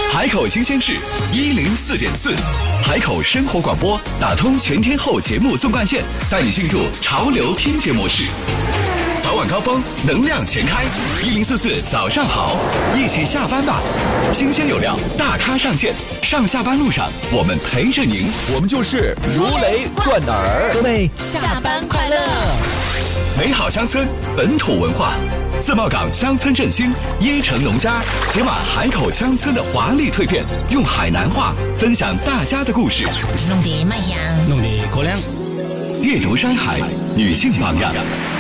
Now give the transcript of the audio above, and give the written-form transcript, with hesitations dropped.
海口新鲜事104.4，海口生活广播打通全天候节目纵贯线，带你进入潮流听觉模式。早晚高峰，能量全开，1044早上好，一起下班吧。新鲜有料，大咖上线，上下班路上我们陪着您， 我们就是如雷贯耳。 各位下班快乐！ 美好乡村，本土文化。自贸港乡村振兴，椰城农家解码海口乡村的华丽蜕变，用海南话分享大家的故事， 弄得卖香， 弄得过量。 阅读山海，女性榜样。